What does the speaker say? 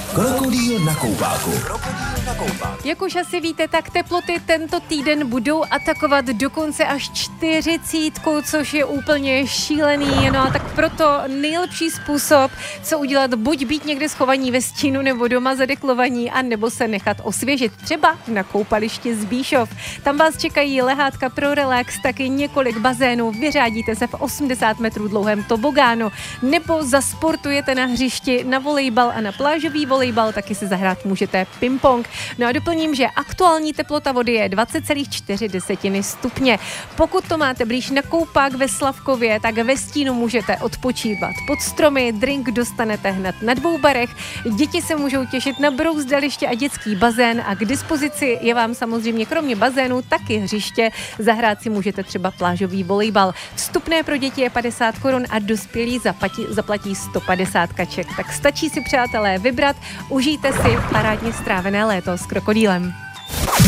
Krokodýl na koupáku. Jak už asi víte, tak teploty tento týden budou atakovat dokonce až 40, což je úplně šílený. No a tak proto nejlepší způsob, co udělat, buď být někde schovaní ve stínu nebo doma zadeklovaní, a nebo se nechat osvěžit, třeba na koupališti Zbíšov. Tam vás čekají lehátka pro relax, taky několik bazénů, vyřádíte se v 80 metrů dlouhém tobogánu, nebo zasportujete na hřišti na volejbal a na plážový volejbal, taky si zahrát můžete ping-pong. No a doplním, že aktuální teplota vody je 20,4 stupně. Pokud to máte blíž na koupák ve Slavkově, tak ve stínu můžete odpočívat pod stromy, drink dostanete hned na 2 barech, děti se můžou těšit na brouzdaliště a dětský bazén a k dispozici je vám samozřejmě kromě bazénu taky hřiště. Zahrát si můžete třeba plážový volejbal. Vstupné pro děti je 50 korun a dospělí zaplatí 150 kaček. Tak stačí si, přátelé, vybrat, užijte si parádně strávené léto s Krokodýlem.